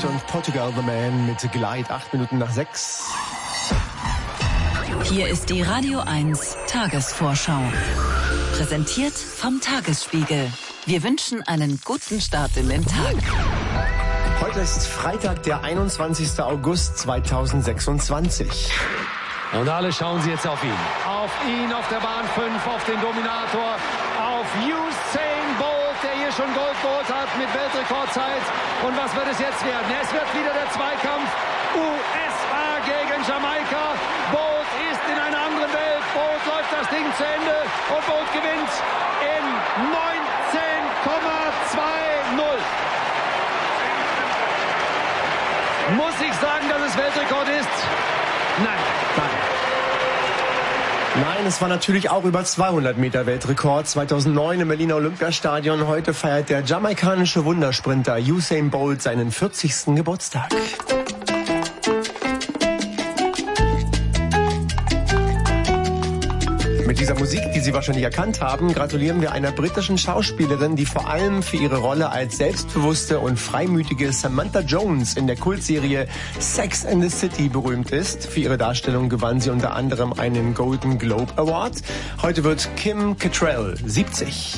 und Portugal the Man mit Glide, 8 Minuten nach 6. Hier ist die Radio 1 Tagesvorschau. Präsentiert vom Tagesspiegel. Wir wünschen einen guten Start in den Tag. Heute ist Freitag, der 21. August 2026. Und alle schauen Sie jetzt auf ihn. Auf ihn, auf der Bahn 5, auf den Dominator, auf Usain Bolt, der hier schon Gold geholt hat mit Weltrekordzeit. Und was wird es jetzt werden? Es wird wieder der Zweikampf USA gegen Jamaika. Bolt ist in einer anderen Welt. Bolt läuft das Ding zu Ende und Bolt gewinnt in 19,20. Muss ich sagen, dass es Weltrekord ist? Nein. Nein, es war natürlich auch über 200 Meter Weltrekord 2009 im Berliner Olympiastadion. Heute feiert der jamaikanische Wundersprinter Usain Bolt seinen 40. Geburtstag. Mit dieser Musik, die Sie wahrscheinlich erkannt haben, gratulieren wir einer britischen Schauspielerin, die vor allem für ihre Rolle als selbstbewusste und freimütige Samantha Jones in der Kultserie Sex and the City berühmt ist. Für ihre Darstellung gewann sie unter anderem einen Golden Globe Award. Heute wird Kim Cattrall 70.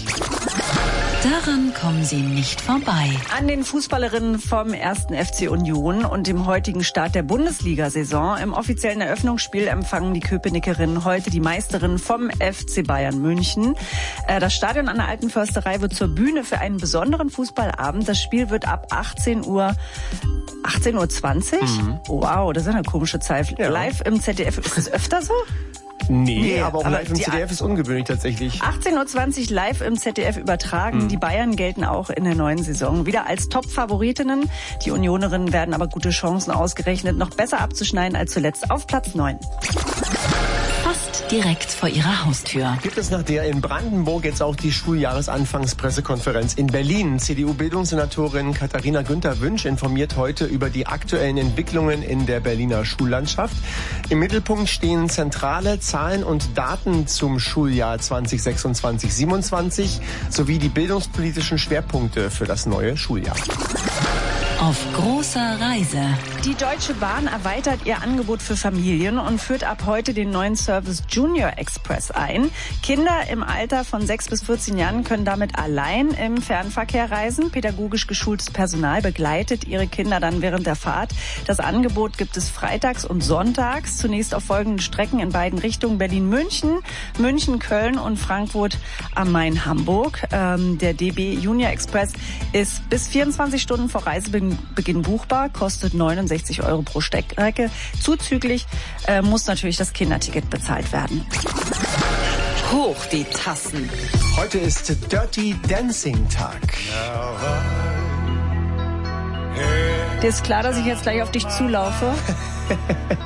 Daran kommen Sie nicht vorbei. An den Fußballerinnen vom 1. FC Union und dem heutigen Start der Bundesliga-Saison. Im offiziellen Eröffnungsspiel empfangen die Köpenickerinnen heute die Meisterinnen vom FC Bayern München. Das Stadion an der Alten Försterei wird zur Bühne für einen besonderen Fußballabend. Das Spiel wird ab 18 Uhr 18:20 Uhr? Wow, das ist eine komische Zeit. Ja. Live im ZDF. Ist das öfter so? Nee, aber auch live im ZDF ist ungewöhnlich tatsächlich. 18:20 Uhr live im ZDF übertragen. Die Bayern gelten auch in der neuen Saison wieder als Top-Favoritinnen. Die Unionerinnen werden aber gute Chancen ausgerechnet, noch besser abzuschneiden als zuletzt auf Platz 9. Fast direkt vor Ihrer Haustür. Gibt es nach der in Brandenburg jetzt auch die Schuljahresanfangspressekonferenz in Berlin? CDU-Bildungssenatorin Katharina Günther-Wünsch informiert heute über die aktuellen Entwicklungen in der Berliner Schullandschaft. Im Mittelpunkt stehen zentrale Zahlen und Daten zum Schuljahr 2026/27 sowie die bildungspolitischen Schwerpunkte für das neue Schuljahr. Auf großer Reise. Die Deutsche Bahn erweitert ihr Angebot für Familien und führt ab heute den neuen Service Junior Express ein. Kinder im Alter von 6 bis 14 Jahren können damit allein im Fernverkehr reisen. Pädagogisch geschultes Personal begleitet ihre Kinder dann während der Fahrt. Das Angebot gibt es freitags und sonntags. Zunächst auf folgenden Strecken in beiden Richtungen: Berlin-München, München-Köln und Frankfurt am Main-Hamburg. Der DB Junior Express ist bis 24 Stunden vor Reisebeginn buchbar, kostet 69 € pro Strecke. Zuzüglich muss natürlich das Kinderticket bezahlt werden. Hoch die Tassen. Heute ist Dirty Dancing Tag. Dir ist klar, dass ich jetzt gleich auf dich zulaufe?